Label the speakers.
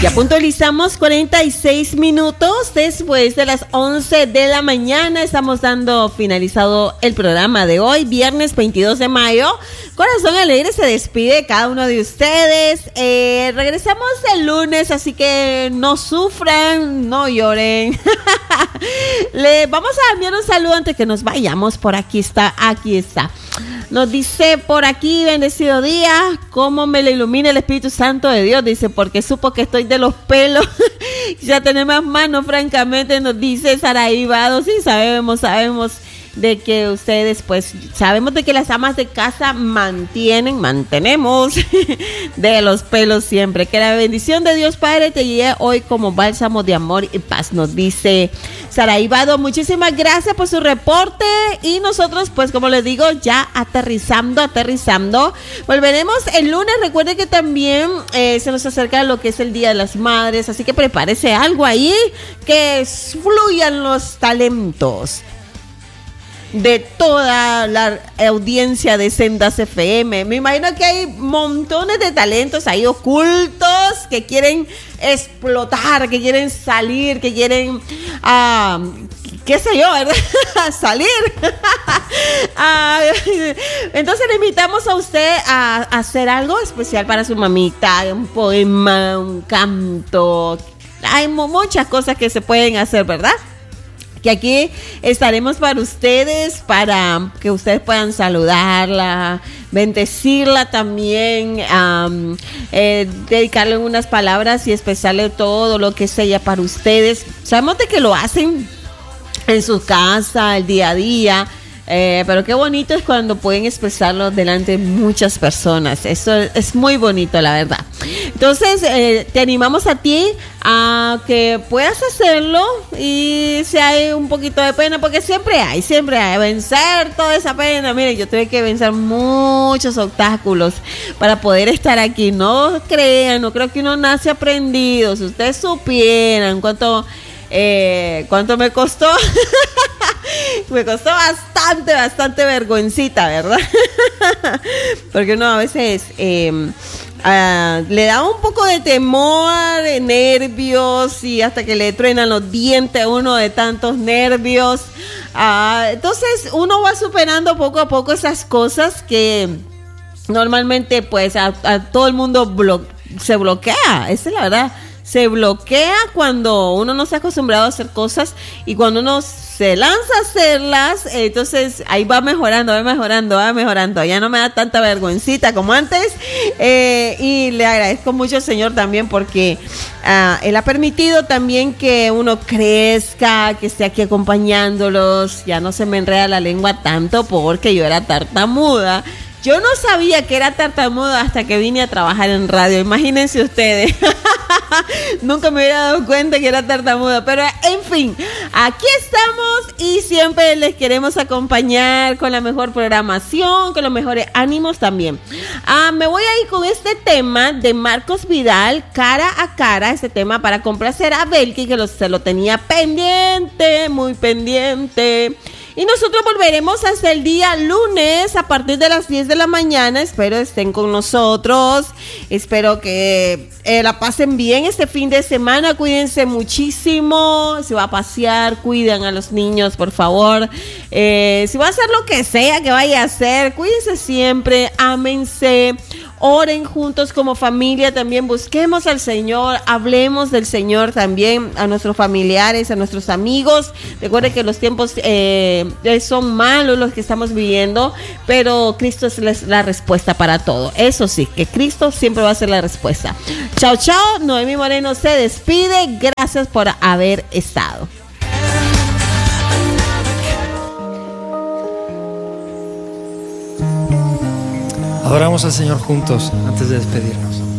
Speaker 1: Ya puntualizamos 46 minutos después de las 11 de la mañana. Estamos dando finalizado el programa de hoy, viernes 22 de mayo. Corazón Alegre se despide de cada uno de ustedes. Regresamos el lunes, así que no sufran, no lloren. Le vamos a enviar un saludo antes que nos vayamos. Por aquí está. Nos dice por aquí, bendecido día, cómo me lo ilumina el Espíritu Santo de Dios. Dice, porque supo que estoy de los pelos. Ya tenemos más manos, francamente, nos dice Saraí Vado. Sí, sabemos de que ustedes, pues, sabemos de que las amas de casa mantenemos de los pelos siempre. Que la bendición de Dios Padre te guíe hoy como bálsamo de amor y paz, nos dice Saraí Vado. Muchísimas gracias por su reporte y nosotros, pues, como les digo, ya aterrizando. Volveremos el lunes. Recuerden que también se nos acerca lo que es el Día de las Madres, así que prepárese algo ahí, que fluyan los talentos de toda la audiencia de Sendas FM. Me imagino que hay montones de talentos ahí ocultos que quieren explotar, que quieren salir, que quieren qué sé yo, ¿verdad? Salir. Entonces le invitamos a usted a hacer algo especial para su mamita, un poema, un canto. Hay muchas cosas que se pueden hacer, ¿verdad? Que aquí estaremos para ustedes, para que ustedes puedan saludarla, bendecirla también, dedicarle unas palabras y expresarle todo lo que es ella para ustedes. Sabemos de que lo hacen en su casa, el día a día, pero qué bonito es cuando pueden expresarlo delante de muchas personas. Eso es muy bonito, la verdad. Entonces, te animamos a ti a que puedas hacerlo, y si hay un poquito de pena, porque siempre hay, vencer toda esa pena. Miren, yo tuve que vencer muchos obstáculos para poder estar aquí. No crean, no creo que uno nace aprendido. Si ustedes supieran cuánto me costó. Me costó bastante vergüencita, ¿verdad? Porque uno a veces le da un poco de temor, nervios, y hasta que le truenan los dientes a uno de tantos nervios. Entonces uno va superando poco a poco esas cosas que normalmente, pues, a todo el mundo se bloquea. Esa es la verdad. Se bloquea cuando uno no se ha acostumbrado a hacer cosas, y cuando uno se lanza a hacerlas, entonces ahí va mejorando. Ya no me da tanta vergüencita como antes, y le agradezco mucho al Señor también, porque Él ha permitido también que uno crezca, que esté aquí acompañándolos. Ya no se me enreda la lengua tanto, porque yo era tartamuda. Yo no sabía que era tartamuda hasta que vine a trabajar en radio. Imagínense ustedes. Nunca me hubiera dado cuenta que era tartamuda. Pero en fin, aquí estamos y siempre les queremos acompañar con la mejor programación, con los mejores ánimos también. Me voy a ir con este tema de Marcos Vidal, Cara a Cara. Este tema para complacer a Belki, que se lo tenía pendiente, muy pendiente. Y nosotros volveremos hasta el día lunes a partir de las 10 de la mañana. Espero estén con nosotros. Espero que la pasen bien este fin de semana. Cuídense muchísimo. Si va a pasear, cuiden a los niños, por favor. Si va a hacer lo que sea que vaya a hacer, cuídense siempre. Ámense. Oren juntos como familia también, busquemos al Señor, hablemos del Señor también a nuestros familiares, a nuestros amigos. Recuerden que los tiempos son malos los que estamos viviendo, pero Cristo es la respuesta para todo. Eso sí, que Cristo siempre va a ser la respuesta. Chao, chao. Noemí Moreno se despide. Gracias por haber estado.
Speaker 2: Adoramos al Señor juntos antes de despedirnos.